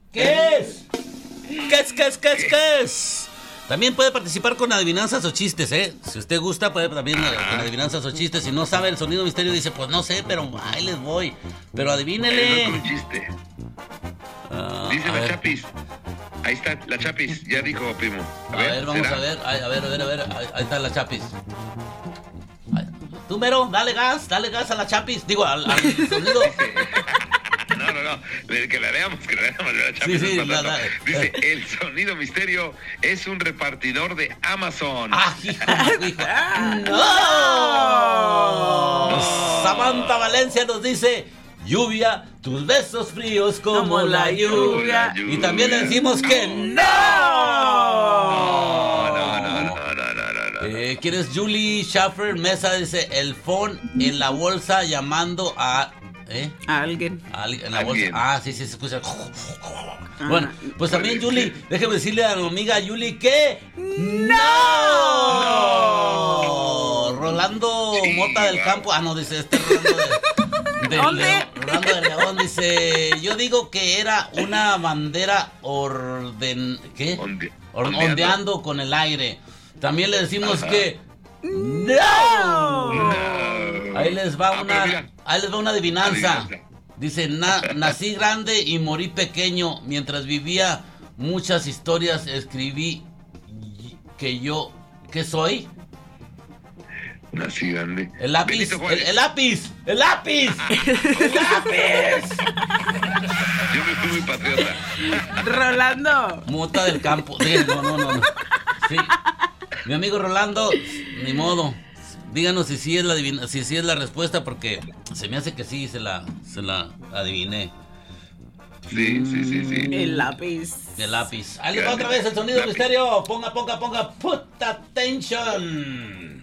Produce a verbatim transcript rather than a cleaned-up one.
¿Qué es? ¿Qué es, qué es, qué es, qué es? También puede participar con adivinanzas o chistes, ¿eh? Si usted gusta, puede también ah. con adivinanzas o chistes. Si no sabe el sonido misterio, dice, pues no sé, pero ahí les voy. Pero adivínele. Es un chiste. Uh, dice la ver. Chapis. Ahí está, la Chapis. Ya dijo, primo. A, a ver, ver, vamos ¿será? a ver. Ay, a ver, a ver, a ver. Ahí, ahí está la Chapis. Ay, tú, mero, dale gas, dale gas a la Chapis. Digo, al, al sonido. No, no, no, que la leamos, que la leamos. La Chapis sí, sí, la, la, dice, el sonido misterio es un repartidor de Amazon. ¡Ah, hijo, hijo! ¡No! no! Samantha Valencia nos dice, lluvia, tus besos fríos como, como la, lluvia. lluvia. Y también le decimos que ¡no! No, no, no, no, no, no, no, no. Eh, ¿Quién es Julie Schaffer Mesa? Dice, el phone en la bolsa llamando a... ¿Eh? A alguien. A alguien en la bolsa. Ah, sí, sí, se escucha. Bueno, pues también, Julie, déjeme decirle a mi amiga Julie que. ¡No! no. Rolando sí, Mota del Campo. Ah, no, dice este Rolando de. de ¿Dónde? León, Rolando de León dice. Yo digo que era una bandera orden. ¿Qué? Onde, Or, ondeando. ondeando con el aire. También le decimos Ajá. que. ¡No! no. Ahí les va una, ahí les va una adivinanza. Dice, Na, nací grande y morí pequeño. Mientras vivía muchas historias, escribí que yo, ¿qué soy? Nací grande. El lápiz, el, el lápiz, el lápiz, el lápiz. Yo me fui muy patriota. Rolando. Mota del Campo. Sí, no, no, no, no. Sí. Mi amigo Rolando, ni modo. Díganos si sí es la adivina, si sí es la respuesta, porque se me hace que sí se la, se la adiviné. Sí, sí, sí, sí. El lápiz. El lápiz. Ahí le va otra vez el sonido lápiz. Misterio. Ponga, ponga, ponga. Put attention.